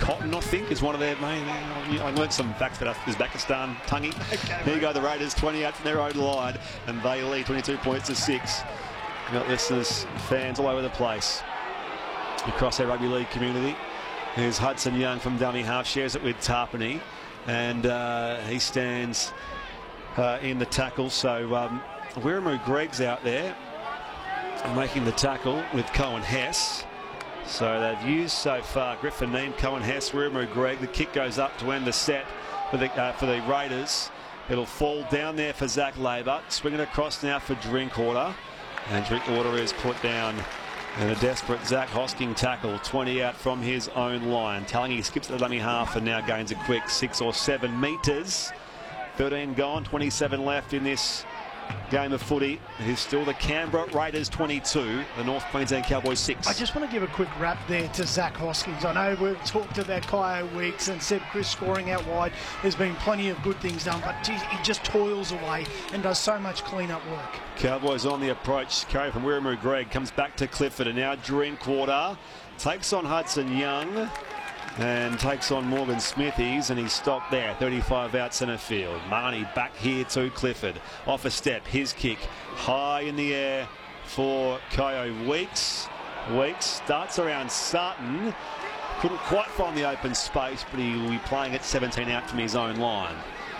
Cotton, I think, is one of their main. I learned some facts about Uzbekistan, Tungi. Okay, There you go, the Raiders 20 out from their own line, and they lead 22 points to 6. We've got listeners, fans all over the place across our rugby league community. Here's Hudson Young from dummy half, shares it with Tarpany, and he stands in the tackle. So Wiramu Greg's out there making the tackle with Cohen Hess. So they've used so far Griffin Neame, Cohen Hess, Wiramu Greg. The kick goes up to end the set for the Raiders. It'll fall down there for Zach Labour. Swinging across now for Drinkwater. And Drinkwater is put down. And a desperate Zach Hosking tackle, 20 out from his own line. Talangi skips the dummy half and now gains a quick 6 or 7 metres. 13 gone, 27 left in this game of footy. It is still the Canberra Raiders 22, the North Queensland Cowboys 6. I just want to give a quick wrap there to Zach Hoskins. I know we've talked about Kyo Weeks and Seb Chris scoring out wide. There's been plenty of good things done, but geez, he just toils away and does so much clean-up work. Cowboys on the approach. Carry from Wiramu Greg comes back to Clifford, and now Drinkwater takes on Hudson Young and takes on Morgan Smithies, and he's stopped there. 35 out centre field. Marnie back here to Clifford. Off a step, his kick high in the air for Kyo Weeks. Weeks starts around Sutton. Couldn't quite find the open space, but he will be playing at 17 out from his own line.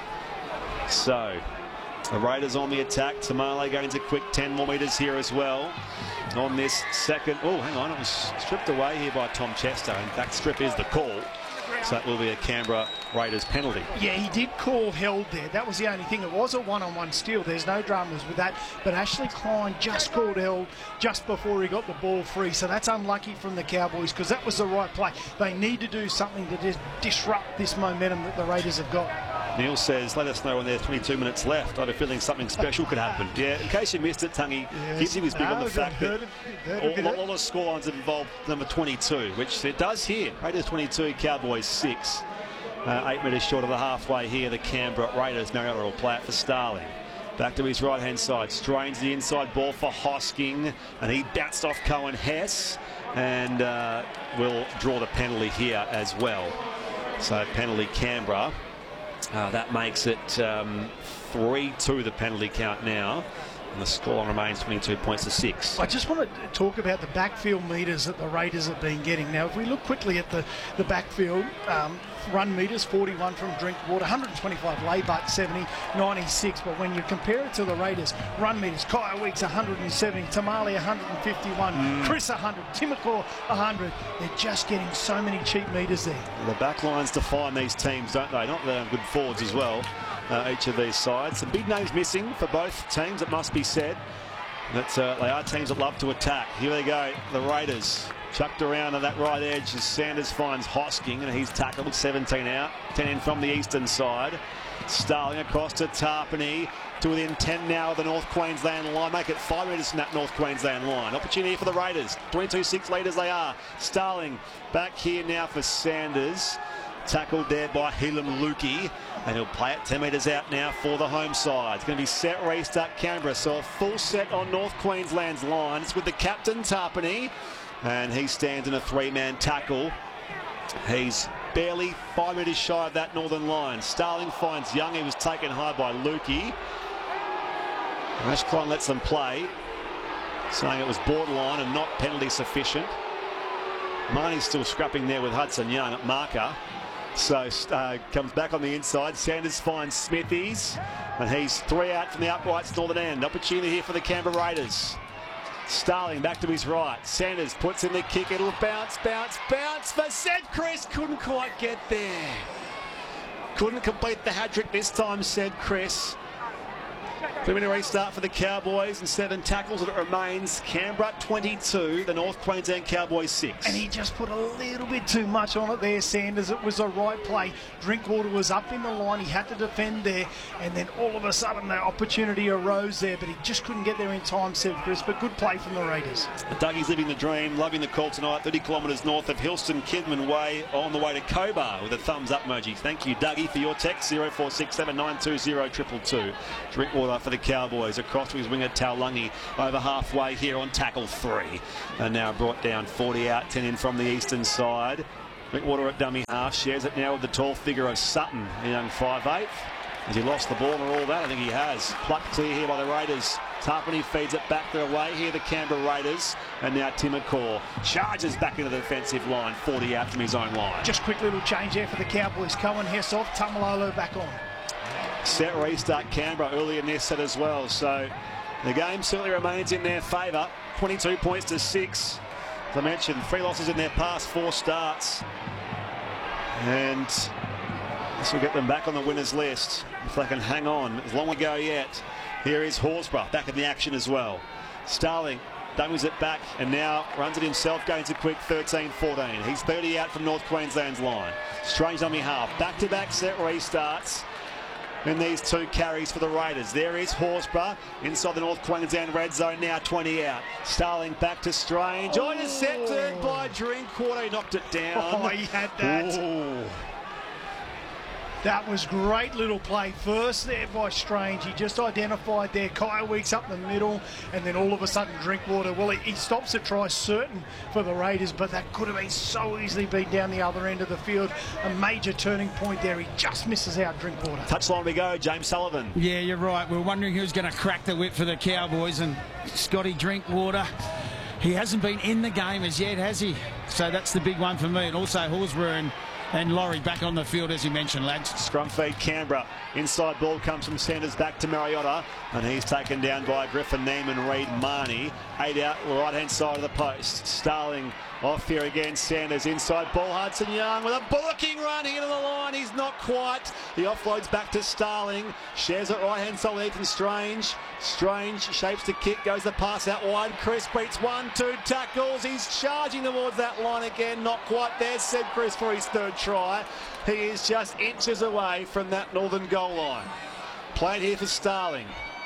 So the Raiders on the attack. Tamale going to quick 10 more metres here as well. On this second, oh, hang on, it was stripped away here by Tom Chester. In fact, strip is the call. So that will be a Canberra Raiders penalty. Yeah, he did call held there. That was the only thing. It was a one-on-one steal. There's no dramas with that. But Ashley Klein just called held just before he got the ball free. So that's unlucky from the Cowboys because that was the right play. They need to do something to just disrupt this momentum that the Raiders have got. Neil says, let us know when there's 22 minutes left. I have a feeling something special could happen. Yeah, in case you missed it, Tungy, yes. he was big on the fact that all the scorelines have involved number 22, which it does here. Raiders 22, Cowboys 6. 8 metres short of the halfway here, the Canberra Raiders. Mariota will play it for Starling. Back to his right-hand side. Strains the inside ball for Hosking, and he bounced off Cohen Hess, and will draw the penalty here as well. So penalty Canberra. That makes it 3-2 the penalty count now, and the scoreline remains 22 points to 6. I just want to talk about the backfield metres that the Raiders have been getting. Now, if we look quickly at the backfield, run metres, 41 from Drinkwater, 125 Laybutt, 70, 96. But when you compare it to the Raiders, run metres, Kyo Weeks 170, Tamale 151, Chris 100, Timokor 100. They're just getting so many cheap metres there. The back lines define these teams, don't they? Not that good forwards as well, each of these sides. Some big names missing for both teams, it must be said. But they are teams that love to attack. Here they go, the Raiders. Chucked around on that right edge as Sanders finds Hosking, and he's tackled. 17 out, 10 in from the eastern side. Starling across to Tarpany, to within 10 now of the North Queensland line. Make it 5 metres from that North Queensland line. Opportunity for the Raiders. 22-6 leaders they are. Starling back here now for Sanders. Tackled there by Helam Lukey, and he'll play it 10 metres out now for the home side. It's going to be set restart Canberra, so a full set on North Queensland's line. It's with the captain Tarpany, and he stands in a 3-man tackle. He's barely 5 metres shy of that northern line. Starling finds Young. He was taken high by Lukey. Ash Klein lets them play, saying it was borderline and not penalty sufficient. Marnie's still scrapping there with Hudson Young at marker. So comes back on the inside. Sanders finds Smithies, and he's 3 out from the uprights northern end. Opportunity here for the Canberra Raiders. Starling back to his right. Sanders puts in the kick. It'll bounce, bounce, bounce for Sed Chris. Couldn't quite get there. Couldn't complete the hat-trick this time, said Chris. 3-minute restart for the Cowboys and 7 tackles, and it remains Canberra 22, the North Queensland Cowboys 6. And he just put a little bit too much on it there, Sanders. It was the right play. Drinkwater was up in the line. He had to defend there, and then all of a sudden the opportunity arose there, but he just couldn't get there in time, said Chris. But good play from the Raiders. The Dougie's living the dream, loving the call tonight. 30 kilometres north of Hilston Kidman Way, on the way to Cobar with a thumbs up emoji. Thank you, Dougie, for your text. 0467 920 222. Drinkwater for the Cowboys across to his winger Taulagi, over halfway here on tackle 3, and now brought down. 40 out, 10 in from the eastern side. Drinkwater at dummy half, shares it now with the tall figure of Sutton, a young 5'8". Has he lost the ball and all that? I think he has. Plucked clear here by the Raiders. Tarpany feeds it back their way here, the Canberra Raiders. And now Timokor charges back into the defensive line, 40 out from his own line. Just quick little change there for the Cowboys. Cohen, Hess off, Tamalolo back on. Set restart Canberra early in this set as well. So the game certainly remains in their favour. 22 points to 6. As I mentioned, 3 losses in their past 4 starts. And this will get them back on the winners list if they can hang on. It's long ago yet. Here is Horsburgh back in the action as well. Starling dummies it back and now runs it himself, gains a quick 13-14. He's 30 out from North Queensland's line. Strange dummy half. Back-to-back set restarts. And these 2 carries for the Raiders. There is Horsburgh inside the North Queensland red zone, now 20 out. Starling back to Strange. Oh, intercepted by Drinkwater. He knocked it down. Oh, he had that. Ooh. That was great little play first there by Strange. He just identified there Kyle Weeks up the middle, and then all of a sudden Drinkwater, well, he stops the try certain for the Raiders, but that could have been so easily been down the other end of the field. A major turning point there. He just misses out, Drinkwater. Touchline we go, James Sullivan. Yeah, you're right. We're wondering who's going to crack the whip for the Cowboys, and Scotty Drinkwater. He hasn't been in the game as yet, has he? So that's the big one for me. And also Horsburgh and Laurie back on the field, as you mentioned, lads. Scrum feed Canberra. Inside ball comes from Sanders back to Mariota, and he's taken down by Griffin, Neiman, Reid, Marnie. 8 out, right-hand side of the post. Starling off here again. Sanders inside ball. Hudson Young with a bullocking run here to the line. He's not quite. He offloads back to Starling. Shares it right-hand side, Ethan Strange. Strange shapes the kick, goes the pass out wide. Chris beats 1-2 tackles. He's charging towards that line again. Not quite there, said Chris for his 3rd try. He is just inches away from that northern goal line. Played here for Starling.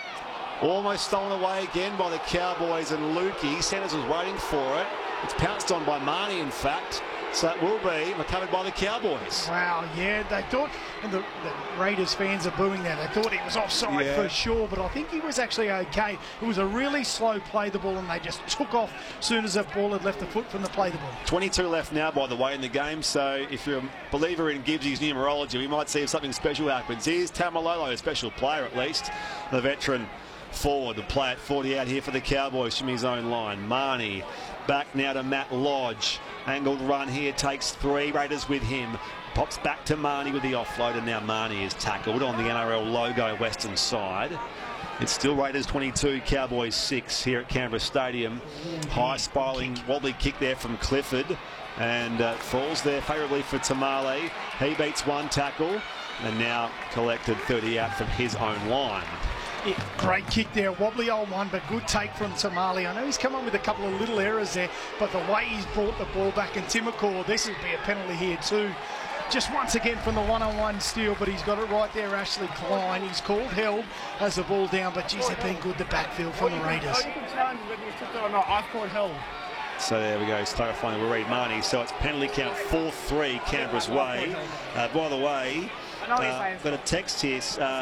Almost stolen away again by the Cowboys and Lukey. Sanders was waiting for it. It's pounced on by Marnie, in fact. So it will be recovered by the Cowboys. Wow, yeah, they thought, and the Raiders fans are booing that. They thought he was offside for sure, but I think he was actually okay. It was a really slow play the ball, and they just took off as soon as that ball had left the foot from the play the ball. 22 left now, by the way, in the game. So if you're a believer in Gibbsy's numerology, we might see if something special happens. Here's Tamalolo, a special player at least, the veteran forward, the play at 40 out here for the Cowboys from his own line. Marnie back now to Matt Lodge. Angled run here, takes 3. Raiders with him. Pops back to Marnie with the offload, and now Marnie is tackled on the NRL logo western side. It's still Raiders 22, Cowboys 6 here at Canberra Stadium. High spiralling wobbly kick there from Clifford, and falls there favourably for Tamale. He beats 1 tackle and now collected 30 out from his own line. Yeah, great kick there, wobbly old one, but good take from Tamale. I know he's come up with a couple of little errors there, but the way he's brought the ball back, and Timokor, this would be a penalty here too. Just once again from the one-on-one steal, but he's got it right there, Ashley Klein. He's called held as the ball down, but geez, they've been good, the backfield from the Raiders. You can challenge whether you took it or not. I've called held. So there we go, he's clarifying with Reid Marnie. So it's penalty count 4-3 Canberra's way. By the way, got a text here.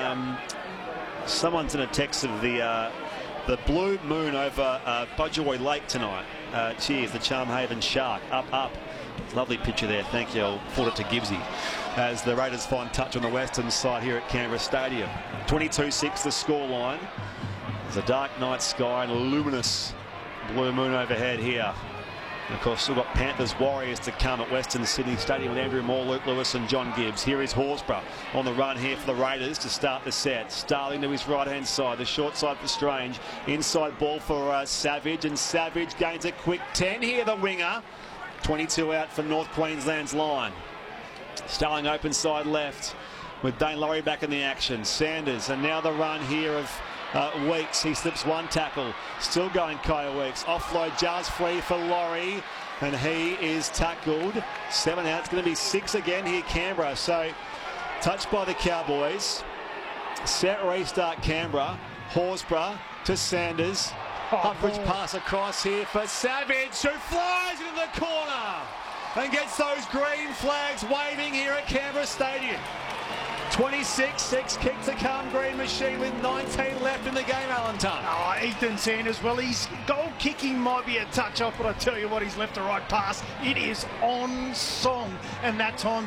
Someone's in a text of the blue moon over Budgewoi Lake tonight. Cheers, the Charmhaven Shark. Up. Lovely picture there. Thank you. I'll forward it to Gibbsy as the Raiders find touch on the western side here at Canberra Stadium. 22-6 the scoreline. There's a dark night sky and a luminous blue moon overhead here. And of course, still got Panthers Warriors to come at Western Sydney Stadium with Andrew Moore, Luke Lewis and John Gibbs. Here is Horsburgh on the run here for the Raiders to start the set. Starling to his right-hand side, the short side for Strange. Inside ball for Savage, and Savage gains a quick 10 here, the winger. 22 out from North Queensland's line. Starling open side left with Dane Laurie back in the action. Sanders, and now the run here of Weeks. He slips 1 tackle. Still going Kyle Weeks. Offload just free for Laurie, and he is tackled. 7 out. It's going to be 6 again here, Canberra. So touched by the Cowboys. Set restart Canberra. Horsburgh to Sanders. Upridge pass across here for Savage, who flies into the corner. and gets those green flags waving here at Canberra Stadium. 26-6 kick to come, Green Machine with 19 left in the game, Alan Tunn. Oh, Ethan Sanders, well, his goal kicking might be a touch off, but I tell you what, his left to right pass, it is on song, and that time